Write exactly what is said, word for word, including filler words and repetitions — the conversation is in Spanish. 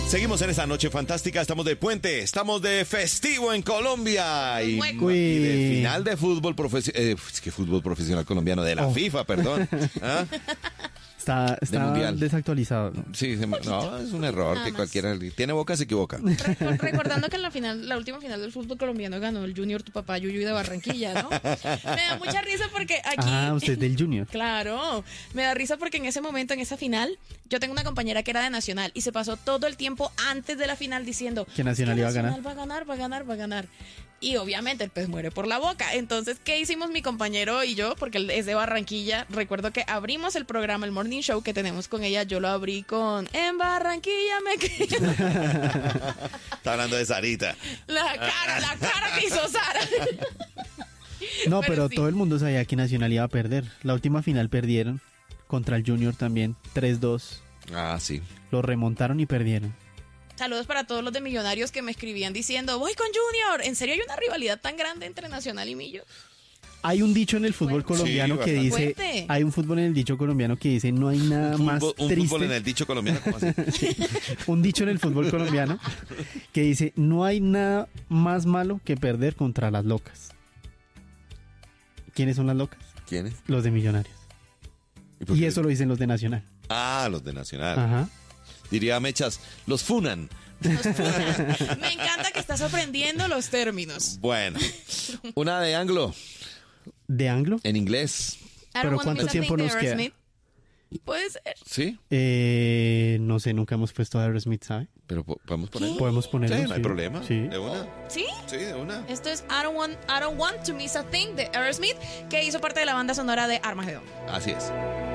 Seguimos en esta noche fantástica, estamos de puente, estamos de festivo en Colombia y, Uy. y de final de fútbol profesional, eh, es que fútbol profesional colombiano, de la Oh. FIFA, perdón. ¿Ah? Está, está mundial. desactualizado, ¿no? Sí, se me- no, es un error Nada que más. cualquiera tiene boca se equivoca. Recor- Recordando que en la final, la última final del fútbol colombiano ganó el Junior, tu papá Yuyu de Barranquilla, ¿no? Me da mucha risa porque aquí... Ah, usted es del Junior. Claro, me da risa porque en ese momento, en esa final, yo tengo una compañera que era de Nacional y se pasó todo el tiempo antes de la final diciendo Que Nacional iba a ganar. Nacional va a ganar, va a ganar, va a ganar. Y obviamente el pez muere por la boca. Entonces, ¿qué hicimos mi compañero y yo? Porque él es de Barranquilla. Recuerdo que abrimos el programa, el Morning Show que tenemos con ella. Yo lo abrí con En Barranquilla me quedo. Está hablando de Sarita. La cara, la cara que hizo Sara. No, Pero pero sí. todo el mundo sabía que Nacional iba a perder. La última final perdieron contra el Junior también, tres dos. Ah, sí. Lo remontaron y perdieron. Saludos para todos los de Millonarios que me escribían diciendo, voy con Junior. ¿En serio hay una rivalidad tan grande entre Nacional y Millo? Hay un dicho en el fútbol Fuerte. colombiano Sí, que bastante. dice, Fuerte. hay un fútbol en el dicho colombiano que dice, no hay nada Un más fútbol, un triste. fútbol en el dicho colombiano, ¿cómo así? Un dicho en el fútbol colombiano que dice, no hay nada más malo que perder contra las locas. ¿Quiénes son las locas? ¿Quiénes? Los de Millonarios. por Y qué? eso lo dicen los de Nacional. Ah, los de Nacional. Ajá. Diría Mechas, los funan. Nos funan. Me encanta que estás aprendiendo los términos. Bueno, una de anglo, ¿De Anglo? en inglés. I don't Pero want ¿cuánto me to tiempo think de nos queda? Aerosmith. Puede ser. ¿Sí? Eh, no sé, nunca hemos puesto a Aerosmith, ¿sabe? Pero po- podemos poner. Podemos ponerlo. Sí, no hay problema. Sí. De una. ¿Sí? Sí, de una. Esto es I don't, want, I don't want to miss a thing de Aerosmith, que hizo parte de la banda sonora de Armageddon. Así es.